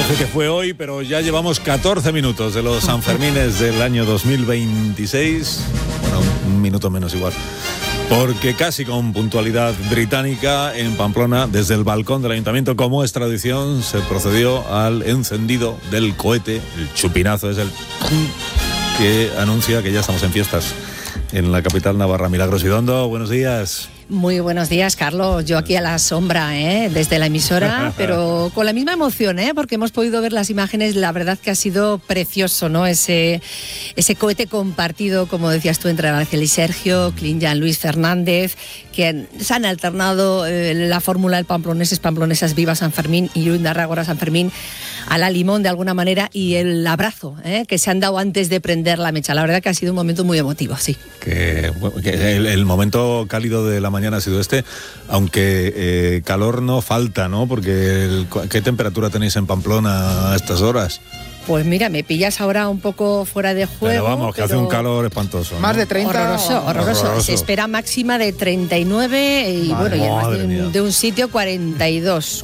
Parece que fue hoy, pero ya llevamos 14 minutos de los Sanfermines del año 2026. Bueno, un minuto menos igual. Porque casi con puntualidad británica, en Pamplona, desde el balcón del ayuntamiento, como es tradición, se procedió al encendido del cohete. El chupinazo es el que anuncia que ya estamos en fiestas en la capital navarra. Milagros Idondo, buenos días. Muy buenos días, Carlos. Yo aquí a la sombra, desde la emisora, pero con la misma emoción, porque hemos podido ver las imágenes. La verdad que ha sido precioso, ¿no? Ese cohete compartido, como decías tú, entre Araceli y Sergio, Clinjan, Luis Fernández, que se han alternado la fórmula del Pamplonesas Viva San Fermín y Llull d'Arragora San Fermín a la limón de alguna manera, y el abrazo que se han dado antes de prender la mecha. La verdad que ha sido un momento muy emotivo, sí. Que el momento cálido de la mañana ha sido este, aunque calor no falta, ¿no? Porque ¿qué temperatura tenéis en Pamplona a estas horas? Pues mira, me pillas ahora un poco fuera de juego. Pero vamos, que hace un calor espantoso, ¿no? Más de 30. Horroroso. Se espera máxima de 39 y bueno, y además de un sitio 42.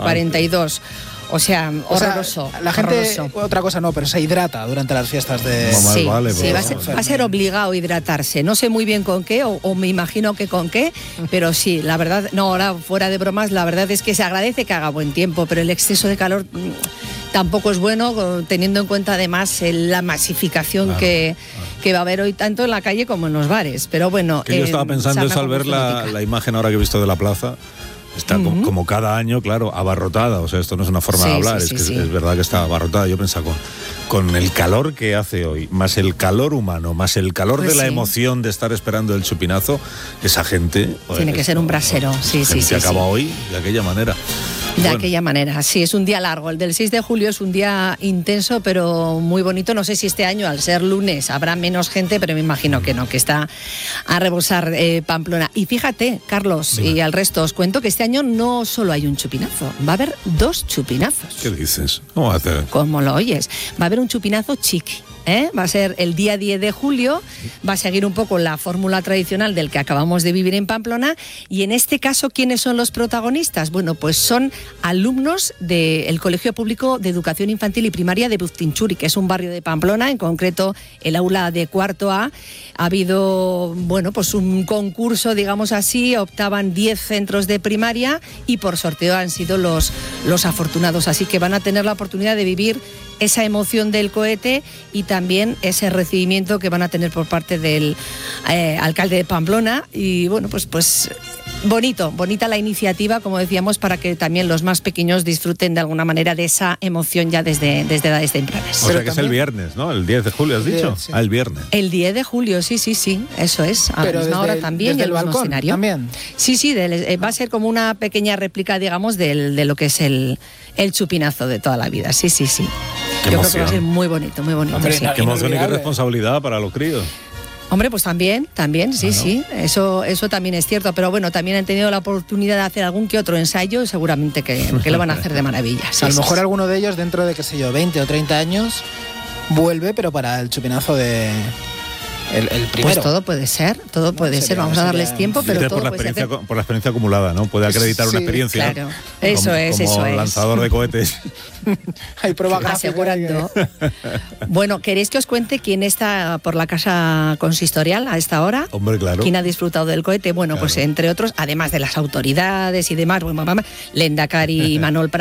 O sea, horroroso. La gente, horroroso. Otra cosa no, pero se hidrata durante las fiestas de... Sí, va a ser obligado a hidratarse. No sé muy bien con qué, o me imagino que con qué, pero sí, la verdad, no, ahora fuera de bromas, la verdad es que se agradece que haga buen tiempo, pero el exceso de calor tampoco es bueno, teniendo en cuenta además la masificación que va a haber hoy tanto en la calle como en los bares. Pero bueno... Que yo estaba pensando eso al ver la imagen ahora que he visto de la plaza. Está como cada año, claro, abarrotada. O sea, esto no es una forma de hablar, es verdad que está abarrotada. Yo pensaba con el calor que hace hoy, más el calor humano, más el calor de la emoción de estar esperando el chupinazo, esa gente... Tiene que ser un brasero, Se acaba hoy de aquella manera. De aquella manera, sí, es un día largo. El del 6 de julio es un día intenso, pero muy bonito. No sé si este año, al ser lunes, habrá menos gente, pero me imagino que no, que está a rebosar Pamplona. Y fíjate, Carlos, y al resto os cuento que este año no solo hay un chupinazo, va a haber 2 chupinazos. ¿Qué dices? ¿Cómo va a hacer? Como lo oyes, va a haber un chupinazo chiqui. Va a ser el día 10 de julio, va a seguir un poco la fórmula tradicional del que acabamos de vivir en Pamplona, y en este caso, ¿quiénes son los protagonistas? Bueno, pues son alumnos del Colegio Público de Educación Infantil y Primaria de Buztinchuri, que es un barrio de Pamplona, en concreto el aula de cuarto A. Ha habido, bueno, pues un concurso, digamos así, optaban 10 centros de primaria y por sorteo han sido los afortunados, así que van a tener la oportunidad de vivir esa emoción del cohete y también ese recibimiento que van a tener por parte del alcalde de Pamplona. Y bueno, pues bonita la iniciativa, como decíamos, para que también los más pequeños disfruten de alguna manera de esa emoción ya desde edades tempranas. O sea que también es el viernes, ¿no? El 10 de julio, ¿has dicho? Sí. El viernes. El 10 de julio, sí, eso es. A la misma hora también y el mismo escenario. ¿También? Sí, va a ser como una pequeña réplica, digamos, de lo que es el chupinazo de toda la vida. Sí. Qué Yo emoción. creo que va a ser muy bonito. Hombre, sí. Qué emoción y qué responsabilidad para los críos. Hombre, pues también, sí, eso también es cierto, pero bueno, también han tenido la oportunidad de hacer algún que otro ensayo, seguramente que lo van a hacer de maravilla. A lo mejor alguno de ellos dentro de, 20 o 30 años vuelve, pero para el chupinazo de... El primero. Pues todo puede ser. Vamos a darles tiempo, pero todo puede ser. Por la experiencia acumulada, ¿no? Puede acreditar una experiencia. Claro, eso es. Como lanzador de cohetes. Hay prueba asegurando. Bueno, ¿queréis que os cuente quién está por la casa consistorial a esta hora? Hombre, claro. ¿Quién ha disfrutado del cohete? Bueno, claro. Pues entre otros, además de las autoridades y demás, Lehendakari Manuel